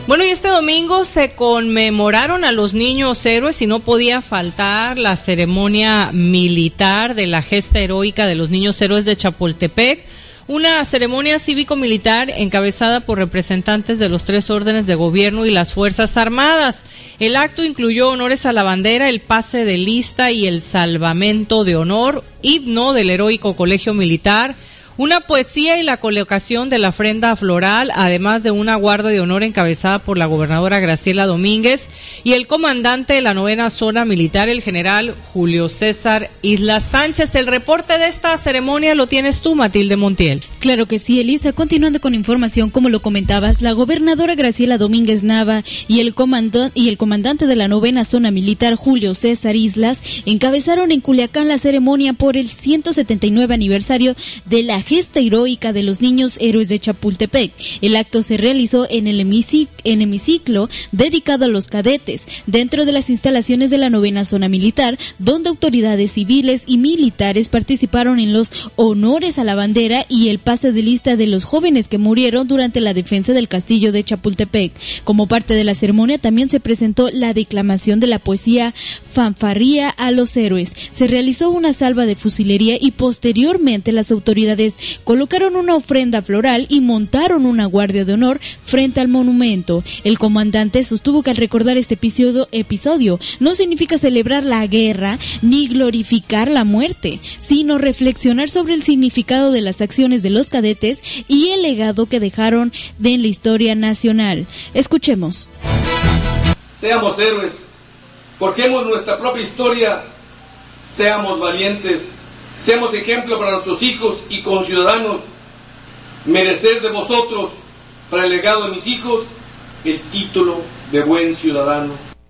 Bueno, y este domingo se conmemoraron a los niños héroes y no podía faltar la ceremonia militar de la gesta heroica de los niños héroes de Chapultepec, una ceremonia cívico-militar encabezada por representantes de los 3 órdenes de gobierno y las Fuerzas Armadas. El acto incluyó honores a la bandera, el pase de lista y el salvamento de honor, himno del heroico colegio militar, una poesía y la colocación de la ofrenda floral, además de una guardia de honor encabezada por la gobernadora Graciela Domínguez y el comandante de la 9ª Zona Militar, el general Julio César Islas Sánchez. El reporte de esta ceremonia lo tienes tú, Matilde Montiel. Claro que sí, Elisa. Continuando con información, como lo comentabas, la gobernadora Graciela Domínguez Nava y el comandante de la 9ª Zona Militar, Julio César Islas, encabezaron en Culiacán la ceremonia por el 179 aniversario de la gesta heroica de los niños héroes de Chapultepec. El acto se realizó en el hemiciclo dedicado a los cadetes, dentro de las instalaciones de la 9ª Zona Militar, donde autoridades civiles y militares participaron en los honores a la bandera y el pase de lista de los jóvenes que murieron durante la defensa del castillo de Chapultepec. Como parte de la ceremonia también se presentó la declamación de la poesía Fanfarría a los héroes. Se realizó una salva de fusilería y posteriormente las autoridades colocaron una ofrenda floral y montaron una guardia de honor frente al monumento. El comandante sostuvo que al recordar este episodio no significa celebrar la guerra ni glorificar la muerte, sino reflexionar sobre el significado de las acciones de los cadetes y el legado que dejaron en la historia nacional. Escuchemos. Seamos héroes, forjemos nuestra propia historia, seamos valientes, seamos ejemplo para nuestros hijos y conciudadanos, merecer de vosotros, para el legado de mis hijos, el título de buen ciudadano.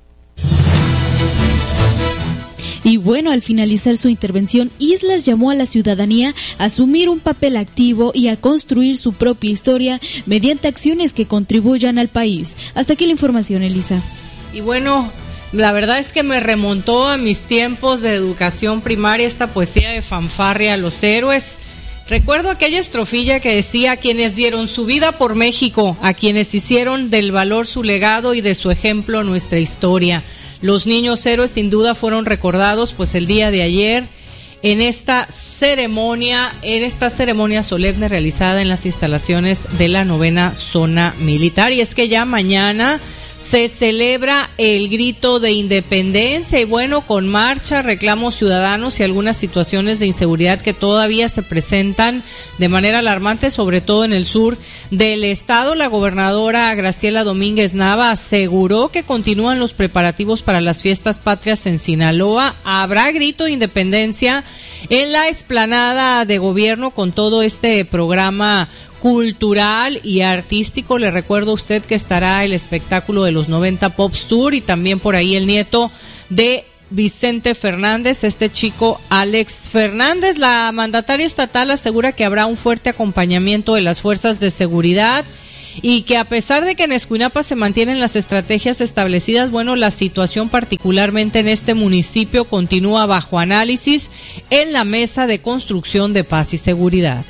Y bueno, al finalizar su intervención, Islas llamó a la ciudadanía a asumir un papel activo y a construir su propia historia mediante acciones que contribuyan al país. Hasta aquí la información, Elisa. Y bueno, la verdad es que me remontó a mis tiempos de educación primaria esta poesía de Fanfarria a los héroes. Recuerdo aquella estrofilla que decía: a quienes dieron su vida por México, a quienes hicieron del valor su legado y de su ejemplo nuestra historia. Los niños héroes sin duda fueron recordados pues el día de ayer en esta ceremonia solemne realizada en las instalaciones de la 9ª Zona Militar. Y es que ya mañana se celebra el grito de independencia y bueno, con marcha, reclamos ciudadanos y algunas situaciones de inseguridad que todavía se presentan de manera alarmante, sobre todo en el sur del estado. La gobernadora Graciela Domínguez Nava aseguró que continúan los preparativos para las fiestas patrias en Sinaloa. Habrá grito de independencia en la explanada de gobierno con todo este programa cultural y artístico. Le recuerdo a usted que estará el espectáculo de los 90 Pops Tour y también por ahí el nieto de Vicente Fernández, este chico Alex Fernández. La mandataria estatal asegura que habrá un fuerte acompañamiento de las fuerzas de seguridad y que a pesar de que en Escuinapa se mantienen las estrategias establecidas, bueno, la situación particularmente en este municipio continúa bajo análisis en la Mesa de Construcción de Paz y Seguridad.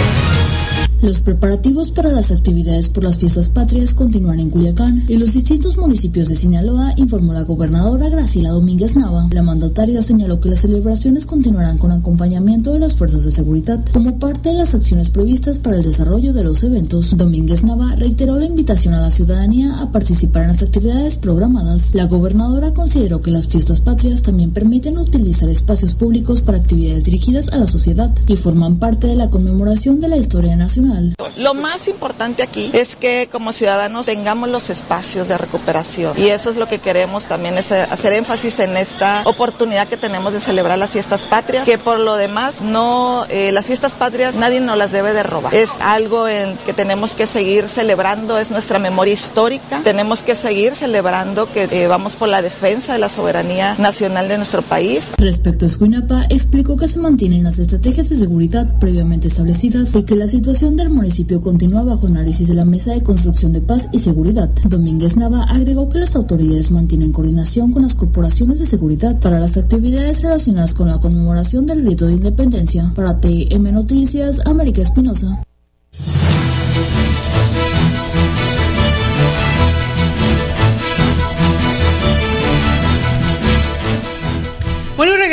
Los preparativos para las actividades por las fiestas patrias continúan en Culiacán y los distintos municipios de Sinaloa, informó la gobernadora Graciela Domínguez Nava. La mandataria señaló que las celebraciones continuarán con acompañamiento de las fuerzas de seguridad como parte de las acciones previstas para el desarrollo de los eventos. Domínguez Nava reiteró la invitación a la ciudadanía a participar en las actividades programadas. La gobernadora consideró que las fiestas patrias también permiten utilizar espacios públicos para actividades dirigidas a la sociedad y forman parte de la conmemoración de la historia nacional. Lo más importante aquí es que como ciudadanos tengamos los espacios de recuperación y eso es lo que queremos también, es hacer énfasis en esta oportunidad que tenemos de celebrar las fiestas patrias, que por lo demás no, las fiestas patrias nadie nos las debe de robar, es algo en que tenemos que seguir celebrando, es nuestra memoria histórica, tenemos que seguir celebrando que vamos por la defensa de la soberanía nacional de nuestro país. Respecto a Escuinapa, explicó que se mantienen las estrategias de seguridad previamente establecidas y que la situación del municipio continúa bajo análisis de la Mesa de Construcción de Paz y Seguridad. Domínguez Nava agregó que las autoridades mantienen coordinación con las corporaciones de seguridad para las actividades relacionadas con la conmemoración del grito de independencia. Para TM Noticias, América Espinosa.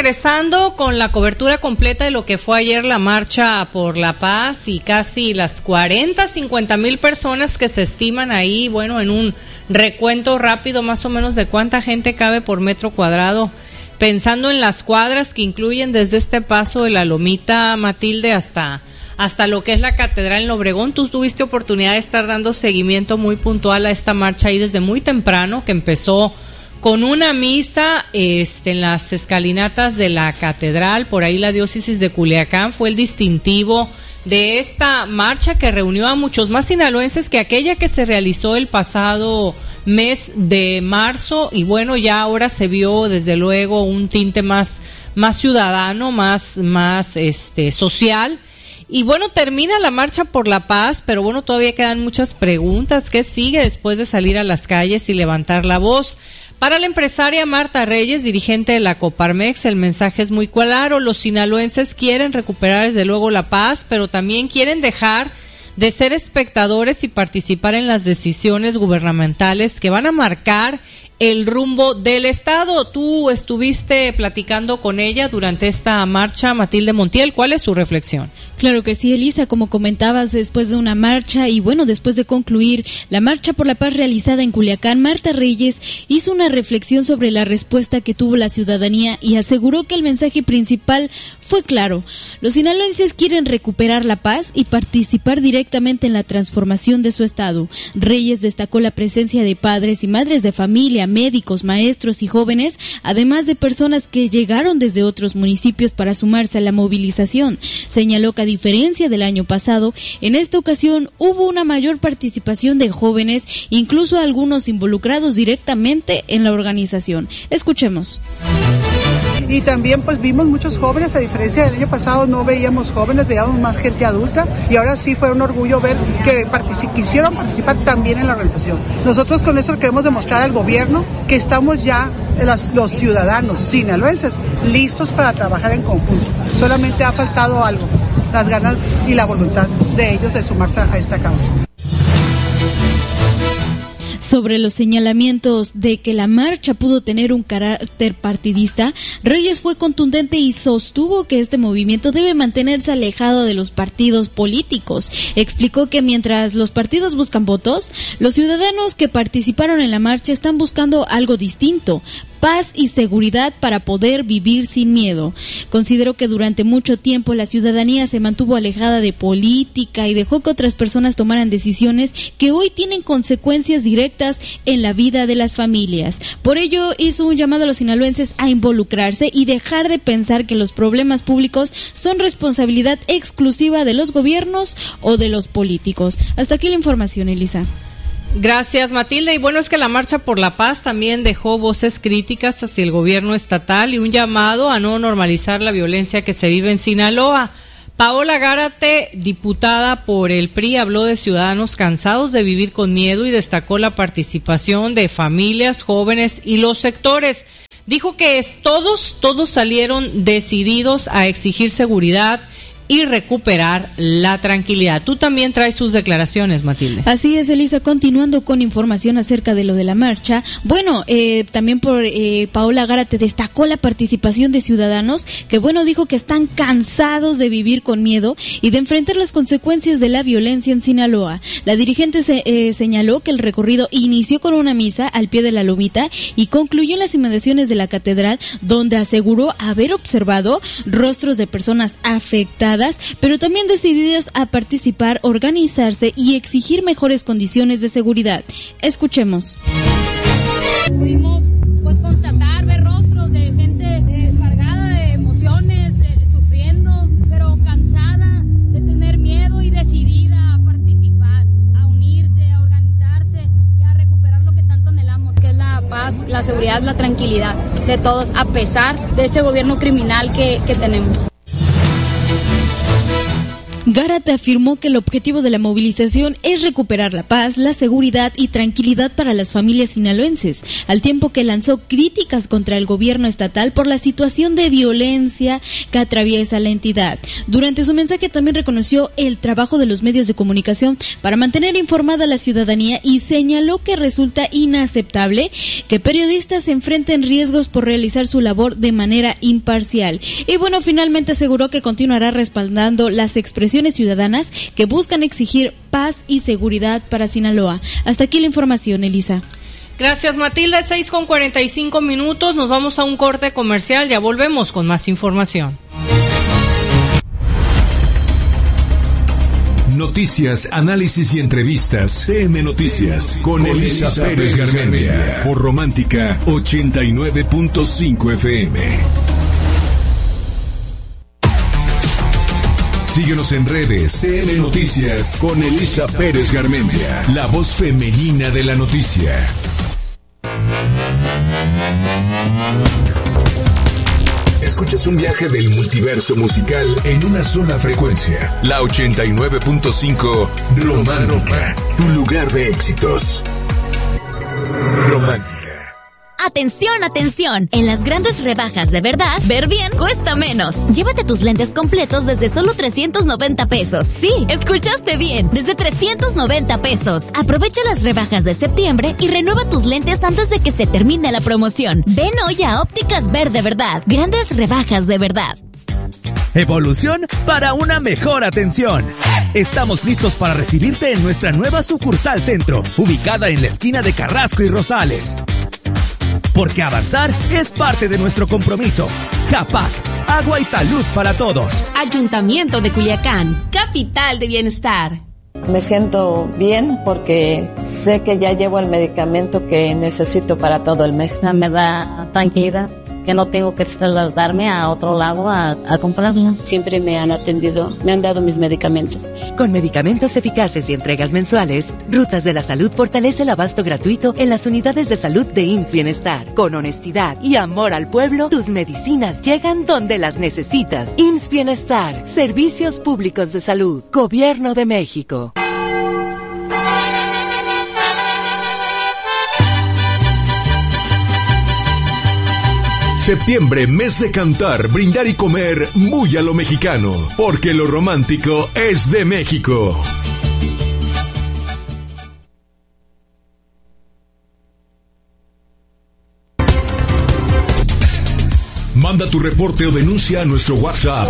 regresando con la cobertura completa de lo que fue ayer la Marcha por la Paz y casi las 50,000 personas que se estiman ahí, bueno, en un recuento rápido más o menos de cuánta gente cabe por metro cuadrado, pensando en las cuadras que incluyen desde este paso de la Lomita, Matilde, hasta lo que es la Catedral en Obregón. Tú tuviste oportunidad de estar dando seguimiento muy puntual a esta marcha ahí desde muy temprano, que empezó con una misa en las escalinatas de la catedral. Por ahí la diócesis de Culiacán fue el distintivo de esta marcha, que reunió a muchos más sinaloenses que aquella que se realizó el pasado mes de marzo, y bueno, ya ahora se vio desde luego un tinte más ciudadano, más social. Y bueno, termina la Marcha por la Paz, pero bueno, todavía quedan muchas preguntas. ¿Qué sigue después de salir a las calles y levantar la voz? Para la empresaria Marta Reyes, dirigente de la Coparmex, el mensaje es muy claro. Los sinaloenses quieren recuperar desde luego la paz, pero también quieren dejar de ser espectadores y participar en las decisiones gubernamentales que van a marcar el rumbo del Estado. Tú estuviste platicando con ella durante esta marcha, Matilde Montiel. ¿Cuál es su reflexión? Claro que sí, Elisa, como comentabas, después de una marcha y bueno, después de concluir la Marcha por la Paz realizada en Culiacán, Marta Reyes hizo una reflexión sobre la respuesta que tuvo la ciudadanía y aseguró que el mensaje principal fue claro. Los sinaloenses quieren recuperar la paz y participar directamente en la transformación de su estado. Reyes destacó la presencia de padres y madres de familia, médicos, maestros y jóvenes, además de personas que llegaron desde otros municipios para sumarse a la movilización. Señaló que a diferencia del año pasado, en esta ocasión hubo una mayor participación de jóvenes, incluso algunos involucrados directamente en la organización. Escuchemos. Y también pues vimos muchos jóvenes, a diferencia del año pasado no veíamos jóvenes, veíamos más gente adulta, y ahora sí fue un orgullo ver que quisieron participar también en la organización. Nosotros con eso queremos demostrar al gobierno que estamos ya los ciudadanos sinaloenses listos para trabajar en conjunto. Solamente ha faltado algo, las ganas y la voluntad de ellos de sumarse a esta causa. Sobre los señalamientos de que la marcha pudo tener un carácter partidista, Reyes fue contundente y sostuvo que este movimiento debe mantenerse alejado de los partidos políticos. Explicó que mientras los partidos buscan votos, los ciudadanos que participaron en la marcha están buscando algo distinto: paz y seguridad para poder vivir sin miedo. Consideró que durante mucho tiempo la ciudadanía se mantuvo alejada de política y dejó que otras personas tomaran decisiones que hoy tienen consecuencias directas en la vida de las familias. Por ello hizo un llamado a los sinaloenses a involucrarse y dejar de pensar que los problemas públicos son responsabilidad exclusiva de los gobiernos o de los políticos. Hasta aquí la información, Elisa. Gracias, Matilde. Y bueno, es que la Marcha por la Paz también dejó voces críticas hacia el gobierno estatal y un llamado a no normalizar la violencia que se vive en Sinaloa. Paola Gárate, diputada por el PRI, habló de ciudadanos cansados de vivir con miedo y destacó la participación de familias, jóvenes y los sectores. Dijo que todos salieron decididos a exigir seguridad y recuperar la tranquilidad. Tú también traes sus declaraciones, Matilde. Así es, Elisa, continuando con información acerca de lo de la marcha. Bueno, también Paola Gárate destacó la participación de ciudadanos que, bueno, dijo que están cansados de vivir con miedo y de enfrentar las consecuencias de la violencia en Sinaloa. La dirigente señaló que el recorrido inició con una misa al pie de la Lomita y concluyó en las inmediaciones de la catedral, donde aseguró haber observado rostros de personas afectadas, pero también decididas a participar, organizarse y exigir mejores condiciones de seguridad. Escuchemos. Pudimos constatar, ver rostros de gente cargada de emociones, sufriendo, pero cansada de tener miedo y decidida a participar, a unirse, a organizarse y a recuperar lo que tanto anhelamos, que es la paz, la seguridad, la tranquilidad de todos, a pesar de este gobierno criminal que tenemos. Garat afirmó que el objetivo de la movilización es recuperar la paz, la seguridad y tranquilidad para las familias sinaloenses, al tiempo que lanzó críticas contra el gobierno estatal por la situación de violencia que atraviesa la entidad. Durante su mensaje también reconoció el trabajo de los medios de comunicación para mantener informada a la ciudadanía y señaló que resulta inaceptable que periodistas se enfrenten riesgos por realizar su labor de manera imparcial. Y bueno, finalmente aseguró que continuará respaldando las expresiones ciudadanas que buscan exigir paz y seguridad para Sinaloa. Hasta aquí la información, Elisa. Gracias, Matilda. 6:45. Nos vamos a un corte comercial. Ya volvemos con más información. Noticias, análisis y entrevistas. CM Noticias con Elisa Pérez Garmendia. Por Romántica 89.5 FM. Síguenos en redes. CM Noticias con Elisa Pérez Garmendia. La voz femenina de la noticia. Escuchas un viaje del multiverso musical en una sola frecuencia. La 89.5 Romántica. Tu lugar de éxitos. Romántica. ¡Atención, atención! En las grandes rebajas de verdad, ver bien cuesta menos. Llévate tus lentes completos desde solo 390 pesos. Sí, escuchaste bien, desde 390 pesos. Aprovecha las rebajas de septiembre y renueva tus lentes antes de que se termine la promoción. Ven hoy a Ópticas Ver de verdad. Grandes rebajas de verdad. Evolución para una mejor atención. Estamos listos para recibirte en nuestra nueva sucursal centro, ubicada en la esquina de Carrasco y Rosales. Porque avanzar es parte de nuestro compromiso. JAPAC, agua y salud para todos. Ayuntamiento de Culiacán, capital de bienestar. Me siento bien porque sé que ya llevo el medicamento que necesito para todo el mes. Me da tranquilidad que no tengo que trasladarme a otro lado a comprarlo. Siempre me han atendido, me han dado mis medicamentos. Con medicamentos eficaces y entregas mensuales, Rutas de la Salud fortalece el abasto gratuito en las unidades de salud de IMSS Bienestar. Con honestidad y amor al pueblo, tus medicinas llegan donde las necesitas. IMSS Bienestar, Servicios Públicos de Salud, Gobierno de México. Septiembre, mes de cantar, brindar y comer muy a lo mexicano, porque lo romántico es de México. Manda tu reporte o denuncia a nuestro WhatsApp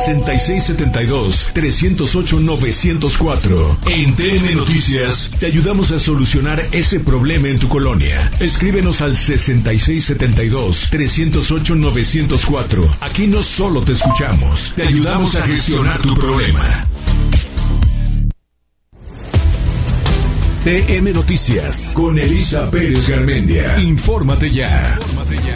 6672-308-904. En TN Noticias te ayudamos a solucionar ese problema en tu colonia. Escríbenos al 6672-308-904. Aquí no solo te escuchamos, te ayudamos a gestionar tu problema. TM Noticias con Elisa Pérez Garmendia. Infórmate ya.